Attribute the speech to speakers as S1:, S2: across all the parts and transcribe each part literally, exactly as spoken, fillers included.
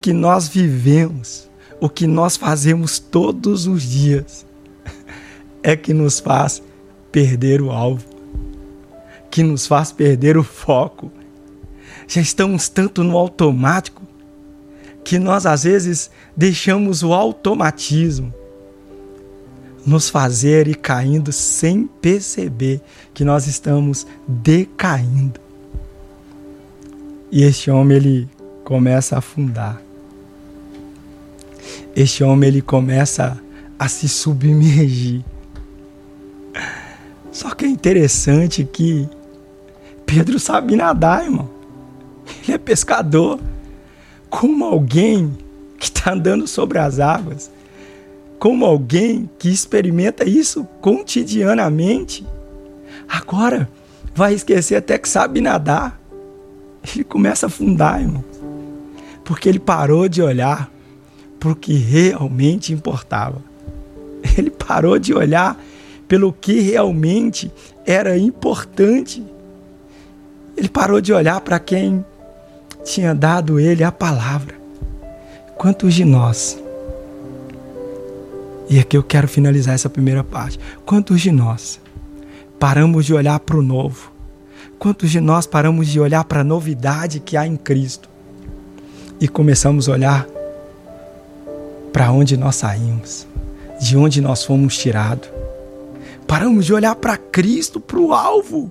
S1: que nós vivemos, o que nós fazemos todos os dias, é que nos faz perder o alvo, que nos faz perder o foco. Já estamos tanto no automático que nós às vezes deixamos o automatismo nos fazer ir caindo sem perceber que nós estamos decaindo. E este homem, ele começa a afundar. Este homem, ele começa a se submergir. Só que é interessante que Pedro sabe nadar, irmão. Ele é pescador. Como alguém que está andando sobre as águas, como alguém que experimenta isso cotidianamente, agora vai esquecer até que sabe nadar. Ele começa a afundar, irmão. Porque ele parou de olhar para o que realmente importava. Ele parou de olhar pelo que realmente era importante. Ele parou de olhar para quem tinha dado ele a palavra. Quantos de nós, e aqui eu quero finalizar essa primeira parte, quantos de nós paramos de olhar para o novo? Quantos de nós paramos de olhar para a novidade que há em Cristo e começamos a olhar para onde nós saímos, de onde nós fomos tirados? Paramos de olhar para Cristo, para o alvo.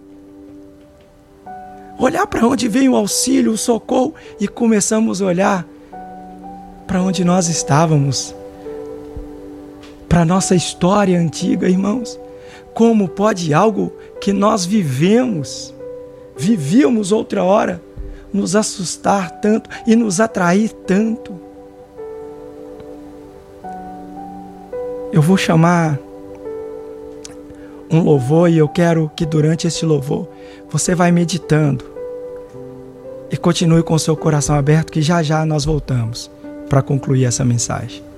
S1: Olhar para onde vem o auxílio, o socorro, e começamos a olhar para onde nós estávamos, para a nossa história antiga, irmãos. Como pode algo que nós vivemos, vivíamos outra hora, nos assustar tanto e nos atrair tanto? Eu vou chamar um louvor e eu quero que durante esse louvor você vai meditando e continue com o seu coração aberto, que já já nós voltamos para concluir essa mensagem.